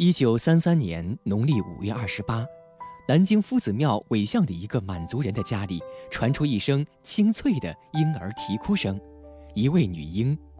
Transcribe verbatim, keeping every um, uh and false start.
一九三三年农历五月二十八，南京夫子庙尾巷的一个满族人的家里传出一声清脆的婴儿啼哭声，一位女婴